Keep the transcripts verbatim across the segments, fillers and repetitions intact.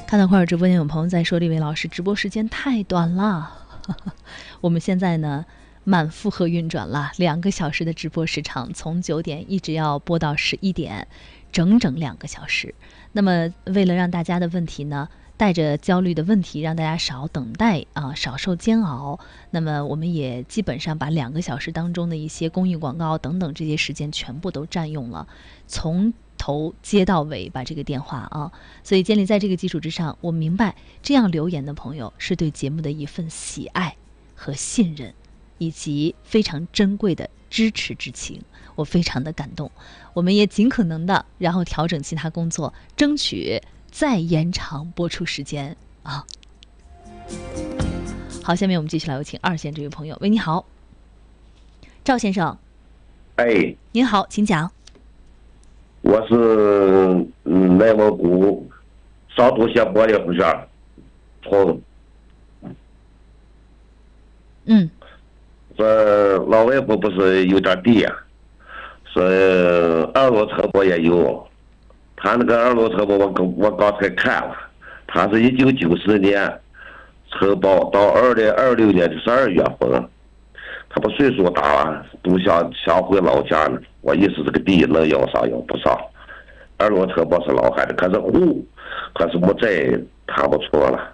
看到快手直播间有朋友在说，李伟老师直播时间太短了。我们现在呢满负荷运转了，两个小时的直播时长，从九点一直要播到十一点，整整两个小时。那么为了让大家的问题呢，带着焦虑的问题，让大家少等待啊，少受煎熬。那么我们也基本上把两个小时当中的一些公益广告等等这些时间全部都占用了，从头接到尾把这个电话啊。所以建立在这个基础之上，我明白这样留言的朋友是对节目的一份喜爱和信任，以及非常珍贵的支持之情，我非常的感动。我们也尽可能的然后调整其他工作，争取再延长播出时间啊。好，下面我们继续来有请二线这位朋友。喂，你好，赵先生。 哎， 您好，请讲。 我是嗯内蒙古少都县玻璃湖县从嗯， 这老外婆不是有点地呀、啊，说二路车泊也有，他那个二路车泊我刚我刚才看了，他是一九九四年承包到二零二六年的十二月份，他不岁数大了，都想想回老家呢。我意思这个地能要上要不上，二路车泊是老汉的，可是户可是没在他不错了。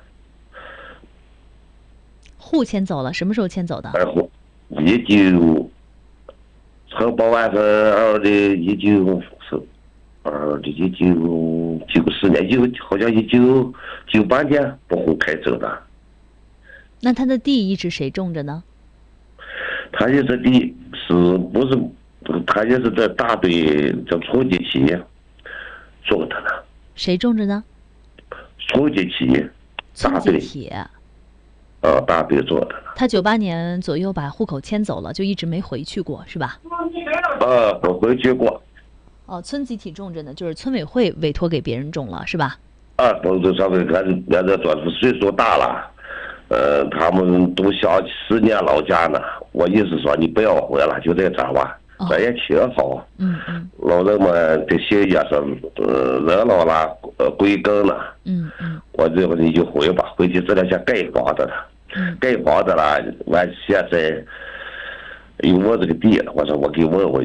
户迁走了，什么时候迁走的？ 二户一九承包完是二零一九是二零一九九四年，一好像一九九八年把户开走的。 那他的地一直谁种着呢？ 他也是地是不是？他也是在大队叫村级企业种的呢。 谁种着呢？ 村级企业，大队企业。 呃，大队做的。 他九八年左右把户口迁走了，就一直没回去过，是吧？ 呃，不回去过。 哦，村集体种着呢，就是村委会委托给别人种了，是吧？ 啊，都是上面俺俺这主是岁数大了，呃，他们都想思念老家呢。我意思说，你不要回了，就在这儿吧，这也挺好。 嗯嗯。 老人们的心也是，呃，人老了，呃，归根了。 嗯嗯。 我这个你就回吧，回去这两天盖房子了。盖房子了，完现在有我这个地，我说我给问问。